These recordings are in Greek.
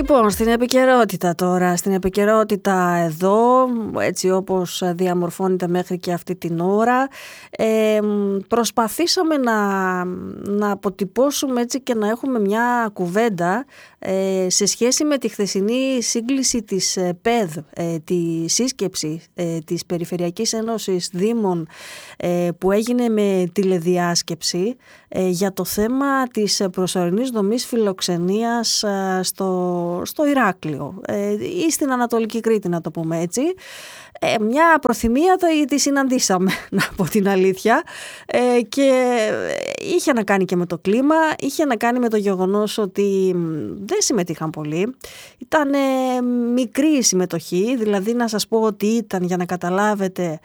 Λοιπόν, στην επικαιρότητα τώρα, στην επικαιρότητα εδώ, έτσι όπως διαμορφώνεται μέχρι και αυτή την ώρα, προσπαθήσαμε να αποτυπώσουμε έτσι και να έχουμε μια κουβέντα σε σχέση με τη χθεσινή σύγκληση της ΠΕΔ, τη σύσκεψη της Περιφερειακής Ένωσης Δήμων που έγινε με τηλεδιάσκεψη για το θέμα της προσωρινής δομής φιλοξενίας στο Ηράκλειο ή στην Ανατολική Κρήτη, να το πούμε έτσι. Μια προθυμία τη συναντήσαμε, να πω την αλήθεια, και είχε να κάνει και με το κλίμα, είχε να κάνει με το γεγονός ότι δεν συμμετείχαν πολλοί. Ήταν μικρή η συμμετοχή, δηλαδή να σας πω ότι ήταν, για να καταλάβετε,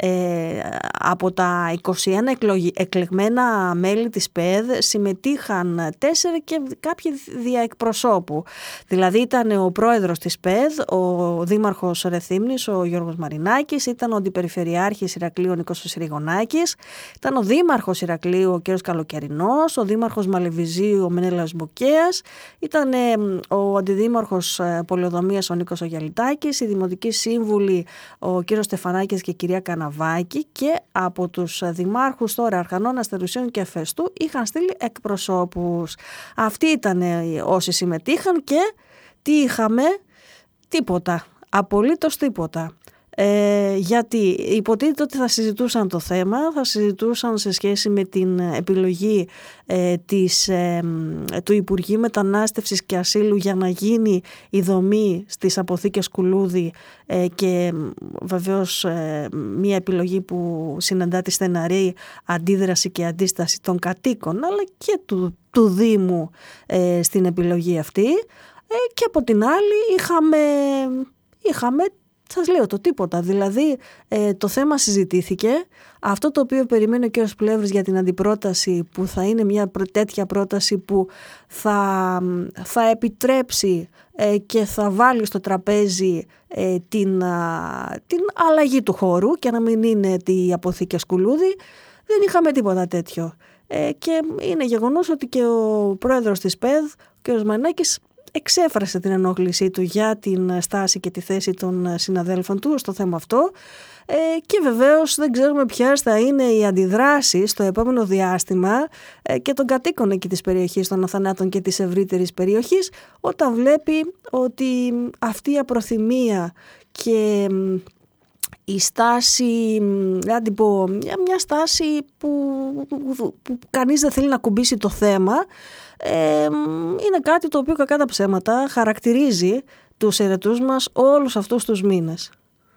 από τα 21 εκλεγμένα μέλη της ΠΕΔ συμμετείχαν 4 και κάποιοι δια εκπροσώπου. Δηλαδή ήταν ο πρόεδρος της ΠΕΔ, ο δήμαρχος Ρεθύμνης, ο Γιώργος Μαρινάκης, ήταν ο αντιπεριφερειάρχης Ηρακλείου, ο Νίκος Συριγωνάκης, ήταν ο δήμαρχος Ηρακλείου, ο κ. Καλοκαιρινός, ο δήμαρχος Μαλεβιζίου, ο Μενέλαος Μποκέας, ήταν ο αντιδήμαρχος Πολεοδομίας, ο Νίκος Ογιαλιτάκης, οι δημοτικοί σύμβουλοι, ο κ. Στεφανάκης και η κυρία Καναβάκη, και από τους δημάρχους τώρα Αρχανών, Αστερουσίων και Φεστού είχαν στείλει εκπροσώπους. Αυτοί ήταν όσοι συμμετείχαν και τι είχαμε? Τίποτα. Απολύτως τίποτα. Γιατί υποτίθεται ότι θα συζητούσαν το θέμα, θα συζητούσαν σε σχέση με την επιλογή του Υπουργείου Μετανάστευσης και Ασύλου για να γίνει η δομή στις αποθήκες Κουλούδη, και βεβαίως μια επιλογή που συναντά τη στεναρή αντίδραση και αντίσταση των κατοίκων αλλά και του Δήμου στην επιλογή αυτή, και από την άλλη είχαμε σας λέω το τίποτα. Δηλαδή το θέμα συζητήθηκε. Αυτό το οποίο περιμένει ο κ. Πλεύρης για την αντιπρόταση, που θα είναι μια τέτοια πρόταση που θα επιτρέψει και θα βάλει στο τραπέζι την αλλαγή του χώρου και να μην είναι οι αποθήκες Κουλούδη, δεν είχαμε τίποτα τέτοιο. Και είναι γεγονός ότι και ο πρόεδρος της ΠΕΔ, ο κ. Μανάκης, εξέφρασε την ενόχλησή του για την στάση και τη θέση των συναδέλφων του στο θέμα αυτό, και βεβαίως δεν ξέρουμε ποιες θα είναι οι αντιδράσεις στο επόμενο διάστημα και των κατοίκων εκεί της περιοχής των Αθανάτων και της ευρύτερης περιοχής, όταν βλέπει ότι αυτή η απροθυμία και η στάση, να την πω, μια στάση που κανείς δεν θέλει να κουμπίσει το θέμα, είναι κάτι το οποίο, κακά τα ψέματα, χαρακτηρίζει τους ερετούς μας όλους αυτούς τους μήνες.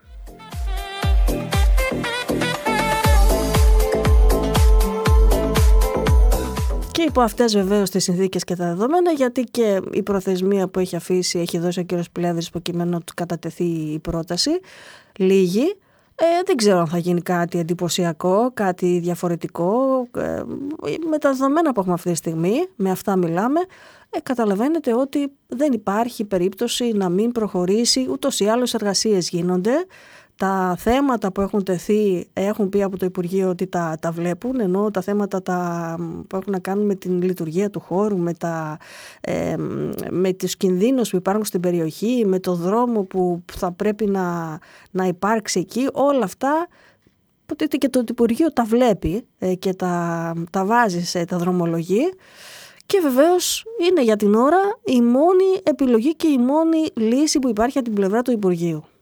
Και υπό αυτές βεβαίως τις συνθήκες και τα δεδομένα, γιατί και η προθεσμία που έχει αφήσει, έχει δώσει ο κ. Πλεύρης προκειμένου να του κατατεθεί η πρόταση, λίγη. Δεν ξέρω αν θα γίνει κάτι εντυπωσιακό, κάτι διαφορετικό. Με τα δεδομένα που έχουμε αυτή τη στιγμή, με αυτά μιλάμε, καταλαβαίνετε ότι δεν υπάρχει περίπτωση να μην προχωρήσει. Ούτως ή άλλως εργασίες γίνονται. Τα θέματα που έχουν τεθεί, έχουν πει από το Υπουργείο ότι τα βλέπουν, ενώ τα θέματα που έχουν να κάνουν με την λειτουργία του χώρου, με τους κινδύνους που υπάρχουν στην περιοχή, με το δρόμο που θα πρέπει να υπάρξει εκεί, όλα αυτά, ποτέ και το Υπουργείο τα βλέπει και τα βάζει, τα δρομολογεί. Και βεβαίως είναι για την ώρα η μόνη επιλογή και η μόνη λύση που υπάρχει από την πλευρά του Υπουργείου.